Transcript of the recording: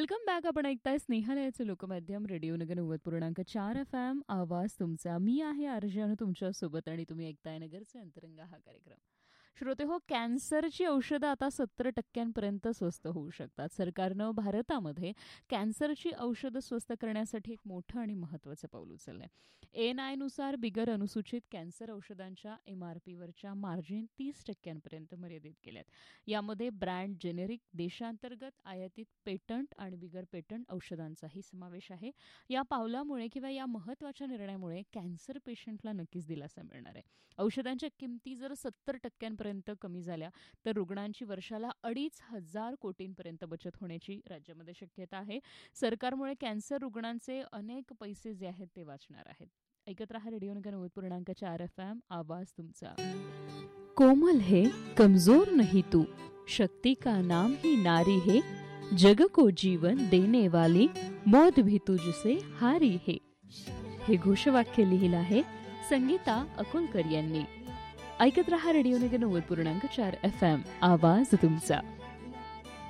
Welcome back. आपण ऐकताय स्नेहालयाचं लोकमाध्यम radio नगर 90.4 FM. आवाज तुमचा. मी आहे आरजे आणि तुमच्यासोबत, आणि तुम्ही ऐकताय नगरचे अंतरंग हा कार्यक्रम. श्रोते हो, कॅन्सरची औषधं आता 70% स्वस्त होऊ शकतात. सरकारनं भारतामध्ये कॅन्सरची औषधं स्वस्त करण्यासाठी एक मोठं आणि महत्त्वाचं पाऊल उचललंय. ANI नुसार बिगर अनुसूचित कॅन्सर औषधांच्या MRPवरच्या मार्जिन 30% मर्यादित केल्यात. यामध्ये ब्रँड, जेनेरिक, देशांतर्गत, आयातीत, पेटंट आणि बिगर पेटंट औषधांचाही समावेश आहे. या पावलामुळे किंवा या महत्त्वाच्या निर्णयामुळे कॅन्सर पेशंटला नक्कीच दिलासा मिळणार आहे. औषधांच्या किमती जर 70% कमी झाल्या तर रुग्णांची वर्षाला 2,500 कोटींपर्यंत बचत होण्याची राज्यामध्ये शक्यता आहे. सरकारमुळे कॅन्सर रुग्णांचे अनेक पैसे जे आहेत ते वाचणार आहेत. ऐकत रहा रेडिओ नगर 90.4 FM. आवाज तुमचा. कोमल है कमजोर नहीं तू, शक्ति का नाम ही नारी है, जग को जीवन देने वाली, मौत भी तुझसे हारी है. हे घोषवाक्य लिहिलं आहे संगीता अकोलकर यांनी. ऐकत रहा रेडिओ नगर 90.4 FM. आवाज तुमचा.